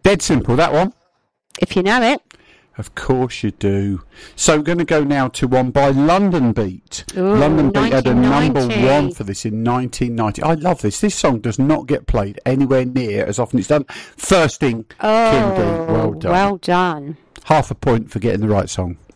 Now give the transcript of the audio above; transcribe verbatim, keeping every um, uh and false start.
Dead simple, that one. If you know it. Of course you do. So we're going to go now to one by London Beat. Ooh, London Beat had a number nineteen ninety. one for this in nineteen ninety. I love this. This song does not get played anywhere near as often as it's done. Firsting, Oh, Kindy, well done. Well done. Half a point for getting the right song.